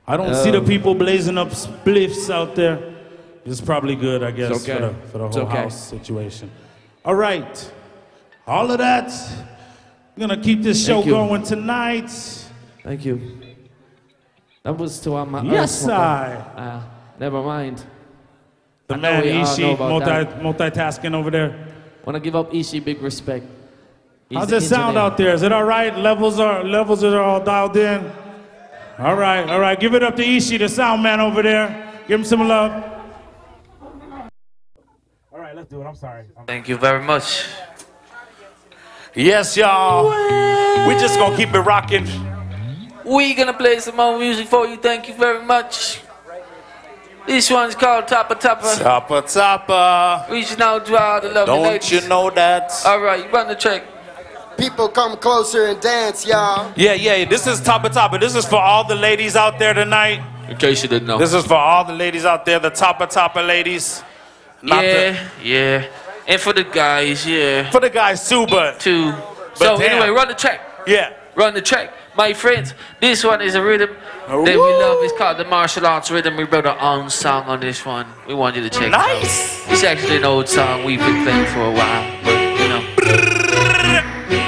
I don't see the people blazing up spliffs out there. It's probably good, I guess, okay. for the whole house situation. All right. All of that. We're going to keep this show going tonight. Thank you. That was to our Yes, I. Never mind. The man Ishi, multitasking over there. Want to give up Ishi big respect. How's it sound out there? Is it all right? Levels are all dialed in. All right. Give it up to Ishi, the sound man over there. Give him some love. All right, let's do it. I'm sorry. Thank you very much. Yes, y'all. We just gonna keep it rocking. We gonna play some more music for you. Thank you very much. This one's called Tapa Tapa. Tapa Tapa. Reaching out to all the lovely ladies. Don't you know that? All right, you run the track. People come closer and dance, y'all. Yeah. This is Tapa Tapa. This is for all the ladies out there tonight. In case you didn't know. This is for all the ladies out there, the Tapa Tapa ladies. Yeah. And for the guys, yeah. For the guys too, but so damn. anyway, run the track. Yeah. Run the track. My friends, this one is a rhythm that we love. It's called the martial arts rhythm. We wrote our own song on this one. We want you to check it out. It's actually an old song we've been playing for a while, but you know.